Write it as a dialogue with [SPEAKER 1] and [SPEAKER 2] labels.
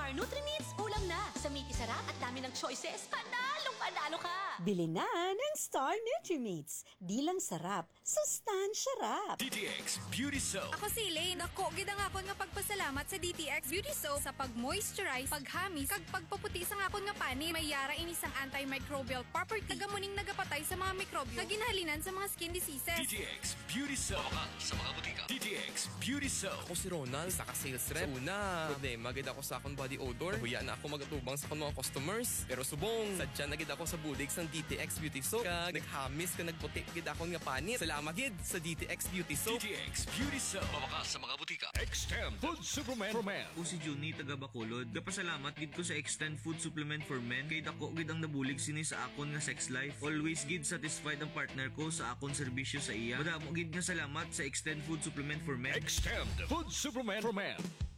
[SPEAKER 1] Star Nutri-Meats, ulam na. Sa meaty sarap at dami ng choices, panalong-panalo ka.
[SPEAKER 2] Bili na ng Star Nutri-Meats. Di lang sarap, sustansya rap.
[SPEAKER 3] DTX Beauty Soap.
[SPEAKER 4] Ako si Elaine. Ako, gidang akon nga pagpasalamat sa DTX Beauty Soap sa pag-moisturize, paghamis, kag pagpaputi sa akon nga pani. May yara inisang antimicrobial property. Tagamuning nagapatay sa mga mikrobyo. Kaginhalinan sa mga skin diseases.
[SPEAKER 3] DTX Beauty Soap. Sa mga butika. DTX Beauty Soap.
[SPEAKER 5] Ako si Ronald, saka sales rep. Una, problema gid ako sa akong body odor. Huya na ako magatubang sa akong mga customers. Pero subong, sadya na gid ako sa bulig sang DTX Beauty Soap. Kag naghamis ka nagputi gid akong nga panit. Salamat gid sa DTX Beauty Soap.
[SPEAKER 3] DTX Beauty Soap. Mawakas sa mga butika. Extend Food Supplement for Men.
[SPEAKER 6] Ako si Juni, taga Bacolod. Kapasalamat gid ko sa Extend Food Supplement for Men. Kay dako gid ang nabulig sini sa akon nga sex life. Always gid satisfied ang partner ko sa akon serbisyo sa iya. Madamo gid nga salamat sa Extend Food Supplement for Men.
[SPEAKER 3] Extend Food Supplement for Men.